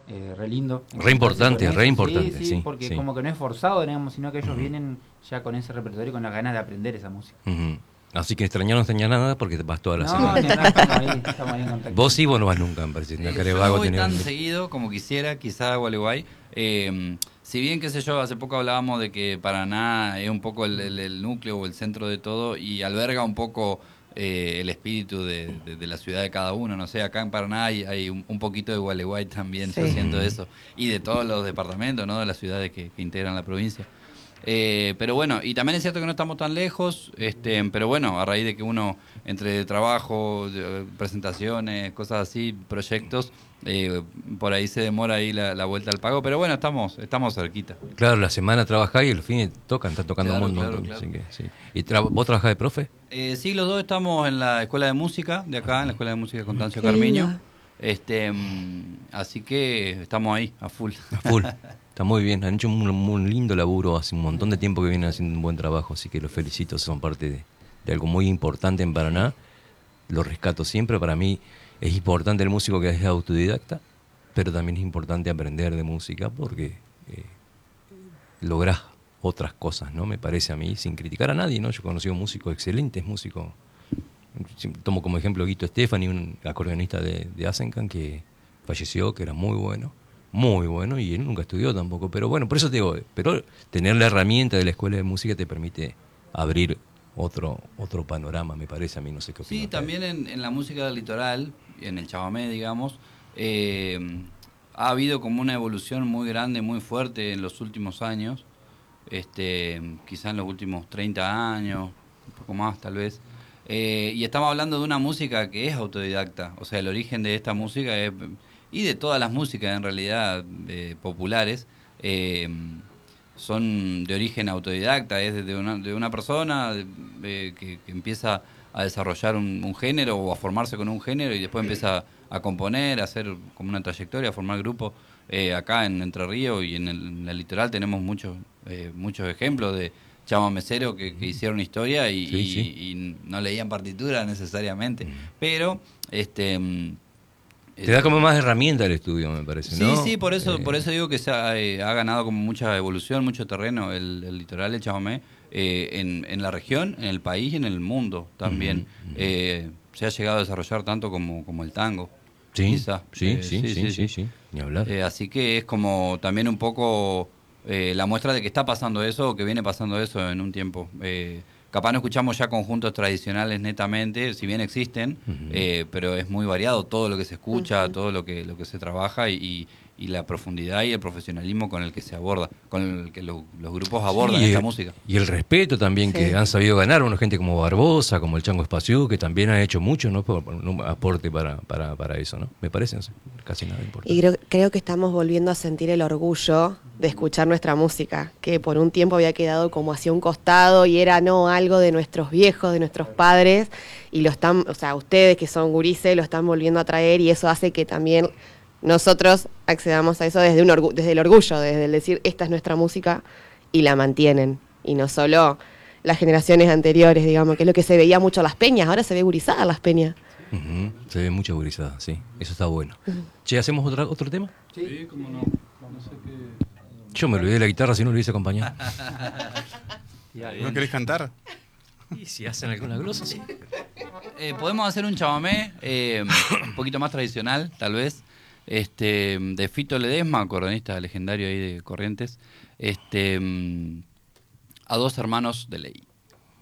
re lindo. Re importante, Con re eso, importante, sí, sí, porque sí. como que no es forzado, digamos, sino que ellos vienen ya con ese repertorio y con las ganas de aprender esa música. Ujú. Así que extrañar no extrañar nada porque vas toda la No, ni semana. nada, estamos ahí en contacto. Vos sí, vos no vas nunca, me parece. Una cara de Yo no vago voy tenés. tan seguido como quisiera, quizá a Gualeguay. Si bien, qué sé yo, hace poco hablábamos de que Paraná es un poco el núcleo o el centro de todo y alberga un poco el espíritu de la ciudad de cada uno. No sé, acá en Paraná hay un poquito de Gualeguay también, yo Sí. siento eso. Y de todos los departamentos, ¿no? De las ciudades que integran la provincia. Pero bueno, y también es cierto que no estamos tan lejos, pero bueno, a raíz de que uno entre trabajo, presentaciones, cosas así, proyectos, por ahí se demora ahí la vuelta al pago, pero bueno, estamos cerquita. Claro, la semana trabajás y el fin tocan, están tocando Claro, un montón. claro. Así que, sí. ¿Y vos trabajás de profe? Sí, los dos estamos en la escuela de música de acá, en la escuela de música Constancio Qué Carmiño. lindo. Así que estamos ahí, a full. A full. Está muy bien, han hecho un lindo laburo, hace un montón de tiempo que vienen haciendo un buen trabajo, así que los felicito, son parte de algo muy importante en Paraná, lo rescato siempre, para mí es importante el músico que es autodidacta, pero también es importante aprender de música porque lográs otras cosas, ¿no? Me parece a mí, sin criticar a nadie, ¿no? Yo he conocido músicos excelentes, músicos, tomo como ejemplo Guito Stefani, un acordeonista de Asencan que falleció, que era muy bueno, y él nunca estudió tampoco, pero bueno, por eso te digo, pero tener la herramienta de la escuela de música te permite abrir otro panorama, me parece a mí, no sé qué opinas. Sí, también en la música del litoral, en el chamamé, digamos, ha habido como una evolución muy grande, muy fuerte en los últimos años, quizá en los últimos 30 años, un poco más tal vez. Y estamos hablando de una música que es autodidacta, o sea, el origen de esta música es, y de todas las músicas en realidad populares, son de origen autodidacta, es de una persona que empieza a desarrollar un género o a formarse con un género y después empieza a componer, a hacer como una trayectoria, a formar grupos. Acá en Entre Ríos y en el litoral tenemos muchos ejemplos de chamameceros que hicieron historia y no leían partitura necesariamente, pero te da como más herramienta el estudio, me parece, ¿no? Sí, por eso digo que ha ganado como mucha evolución, mucho terreno el litoral, el chamamé, en la región, en el país y en el mundo también. Se ha llegado a desarrollar tanto como el tango. Sí, Quizá. Sí, ni hablar. Así que es como también un poco la muestra de que está pasando eso o que viene pasando eso en un tiempo. Capaz no escuchamos ya conjuntos tradicionales netamente, si bien existen, pero es muy variado todo lo que se escucha, todo lo que se trabaja y la profundidad y el profesionalismo con el que se aborda, con el que los grupos abordan esta música. Y el respeto también que han sabido ganar, una gente como Barbosa, como el Chango Espaciú, que también ha hecho mucho, ¿no? Por un aporte para eso, ¿no? Me parece, no sé, casi nada importante. Y creo que estamos volviendo a sentir el orgullo de escuchar nuestra música, que por un tiempo había quedado como hacia un costado y era algo de nuestros viejos, de nuestros padres, y lo están, o sea, ustedes que son gurises lo están volviendo a traer y eso hace que también nosotros accedamos a eso desde el orgullo, desde el decir esta es nuestra música y la mantienen, y no solo las generaciones anteriores, digamos, que es lo que se veía mucho en las peñas, ahora se ve gurizada las peñas. Se ve mucha gurizada, sí, eso está bueno. Che, ¿hacemos otro tema? Sí, cómo no. No sé qué. Yo me olvidé de la guitarra si no lo hubiese acompañado. ¿No querés cantar? Y si hacen alguna glosa, sí. Podemos hacer un chamamé un poquito más tradicional, tal vez, de Fito Ledesma, acordeonista legendario ahí de Corrientes, a dos hermanos de ley.